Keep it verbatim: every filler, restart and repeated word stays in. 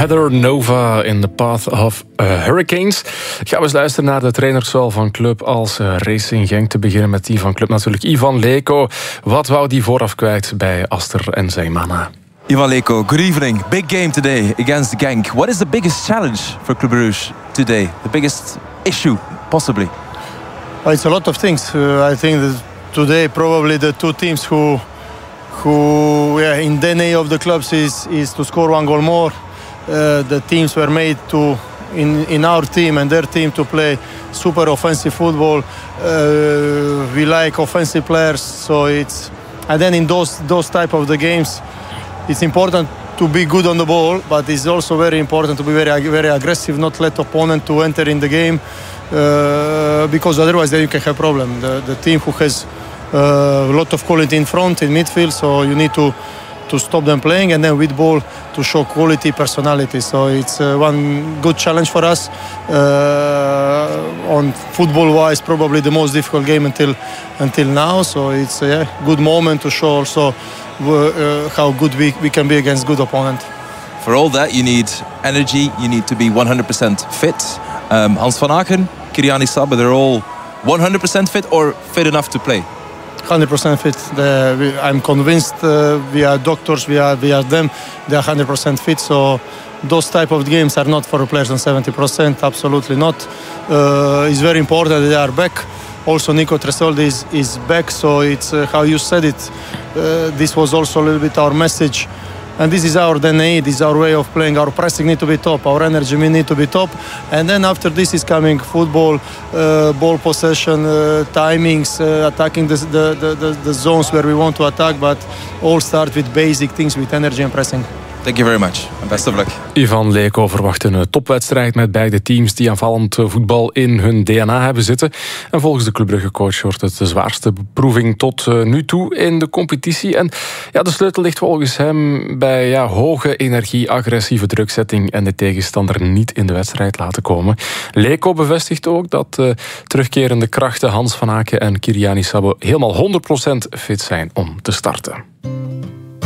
Heather Nova in The Path of uh, Hurricanes. Gaan we eens luisteren naar de trainerswel van club als uh, Racing Genk. Te beginnen met die van club natuurlijk Ivan Leko. Wat wou die vooraf kwijt bij Aster en zijn mannen? Ivan Leko, good evening. Big game today against Genk. What is the biggest challenge for Club Brugge today? The biggest issue, possibly? Well, it's a lot of things. Uh, I think that today probably the two teams who, who yeah, in D N A of the clubs is, is to score one goal more. Uh, the teams were made to, in, in our team and their team, to play super offensive football. Uh, we like offensive players, so it's and then in those those type of the games, it's important to be good on the ball, but it's also very important to be very very aggressive, not let opponent to enter in the game, uh, because otherwise then you can have problem. The the team who has uh, a lot of quality in front, in midfield, so you need to to stop them playing, and then with ball to show quality, personality. So it's uh, one good challenge for us. Uh, on football-wise, probably the most difficult game until until now. So it's a yeah, good moment to show also uh, how good we, we can be against good opponent. For all that, you need energy. You need to be one hundred percent fit. Um, Hans van Aken, Kyriani Sabah, they're all one hundred percent fit or fit enough to play? one hundred percent fit. The, we, I'm convinced uh, we are doctors, we are, we are them. They are one hundred percent fit. So those type of games are not for players on seventy percent. Absolutely not. Uh, it's very important that they are back. Also, Nico Tresoldi is, is back. So it's uh, how you said it. Uh, this was also a little bit our message. And this is our D N A, this is our way of playing. Our pressing need to be top, our energy need to be top. And then after this is coming football, uh, ball possession, uh, timings, uh, attacking the, the, the, the zones where we want to attack. But all start with basic things, with energy and pressing. Thank you very much. And best of luck. Ivan Leko verwacht een topwedstrijd met beide teams die aanvallend voetbal in hun D N A hebben zitten. En volgens de Club Brugge coach wordt het de zwaarste beproeving tot nu toe in de competitie. En ja, de sleutel ligt volgens hem bij ja, hoge energie, agressieve drukzetting en de tegenstander niet in de wedstrijd laten komen. Leko bevestigt ook dat uh, terugkerende krachten Hans van Aken en Kyriani Sabah helemaal honderd procent fit zijn om te starten.